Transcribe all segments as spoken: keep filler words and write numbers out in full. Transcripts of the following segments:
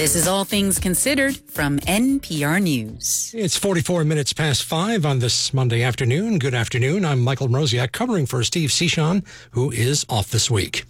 This is All Things Considered from N P R News. It's forty-four minutes past five on this Monday afternoon. Good afternoon. I'm Michael Mrosiak, covering for Steve Cichon, who is off this week.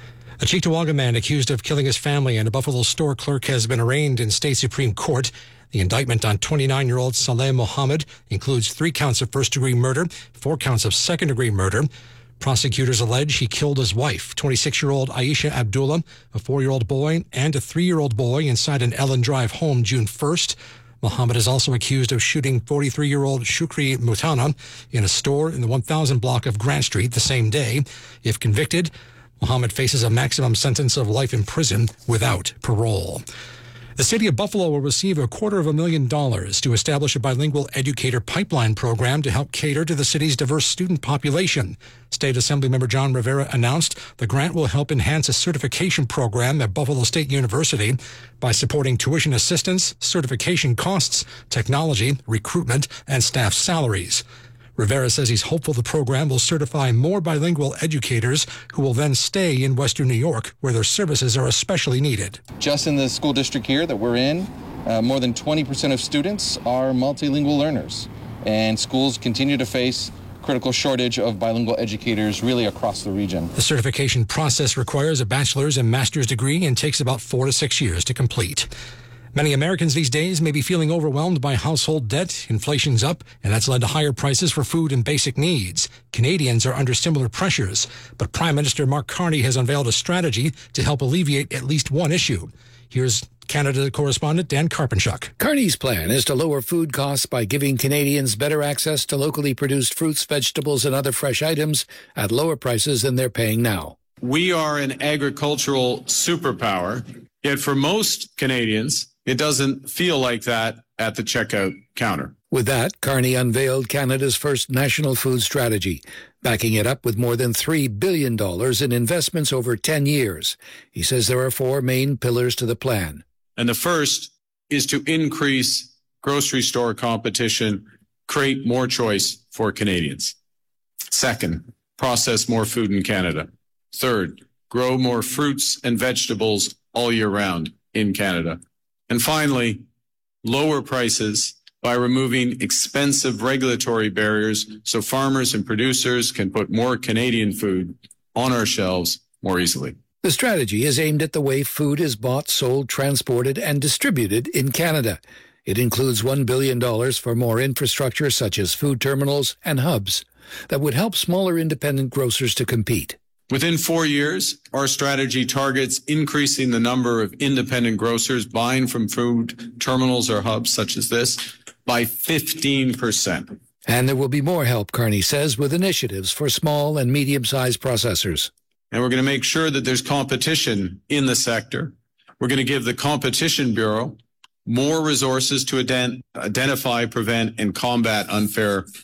A Cheektowaga man accused of killing his family and a Buffalo store clerk has been arraigned in state Supreme Court. The indictment on twenty-nine-year-old Saleh Mohammed includes three counts of first-degree murder, four counts of second-degree murder. Prosecutors allege he killed his wife, twenty-six-year-old Aisha Abdullah, a four-year-old boy, and a three-year-old boy inside an Ellen Drive home June first. Mohammed is also accused of shooting forty-three-year-old Shukri Mutana in a store in the one thousand block of Grant Street the same day. If convicted, Mohammed faces a maximum sentence of life in prison without parole. The city of Buffalo will receive a quarter of a million dollars to establish a bilingual educator pipeline program to help cater to the city's diverse student population. State Assemblymember John Rivera announced the grant will help enhance a certification program at Buffalo State University by supporting tuition assistance, certification costs, technology, recruitment, and staff salaries. Rivera says he's hopeful the program will certify more bilingual educators who will then stay in Western New York, where their services are especially needed. Just in the school district here that we're in, uh, more than twenty percent of students are multilingual learners, and schools continue to face critical shortage of bilingual educators really across the region. The certification process requires a bachelor's and master's degree and takes about four to six years to complete. Many Americans these days may be feeling overwhelmed by household debt. Inflation's up, and that's led to higher prices for food and basic needs. Canadians are under similar pressures, but Prime Minister Mark Carney has unveiled a strategy to help alleviate at least one issue. Here's Canada correspondent Dan Karpenchuk. Carney's plan is to lower food costs by giving Canadians better access to locally produced fruits, vegetables, and other fresh items at lower prices than they're paying now. We are an agricultural superpower, yet for most Canadians, it doesn't feel like that at the checkout counter. With that, Carney unveiled Canada's first national food strategy, backing it up with more than three billion dollars in investments over ten years. He says there are four main pillars to the plan. And the first is to increase grocery store competition, create more choice for Canadians. Second, process more food in Canada. Third, grow more fruits and vegetables all year round in Canada. And finally, lower prices by removing expensive regulatory barriers so farmers and producers can put more Canadian food on our shelves more easily. The strategy is aimed at the way food is bought, sold, transported, and distributed in Canada. It includes one billion dollars for more infrastructure such as food terminals and hubs that would help smaller independent grocers to compete. Within four years, our strategy targets increasing the number of independent grocers buying from food terminals or hubs such as this by fifteen percent. And there will be more help, Carney says, with initiatives for small and medium-sized processors. And we're going to make sure that there's competition in the sector. We're going to give the Competition Bureau more resources to ident- identify, prevent, and combat unfair